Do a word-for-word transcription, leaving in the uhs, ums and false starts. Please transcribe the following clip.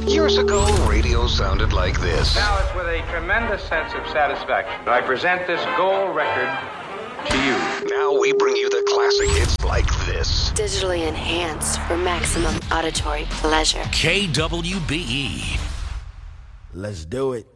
Years ago, radio sounded like this. Now it's with a tremendous sense of satisfaction that I present this gold record to you. Now we bring you the classic hits like this. Digitally enhanced for maximum auditory pleasure. K W B E. Let's do it.